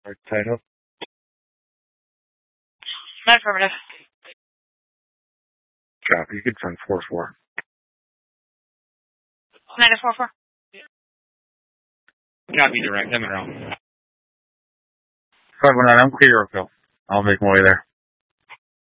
Tied up. Affirmative. Copy. You can send 4-4. 944. Copy direct. I'm around. 519, I'm clear, Phil. I'll make my way there.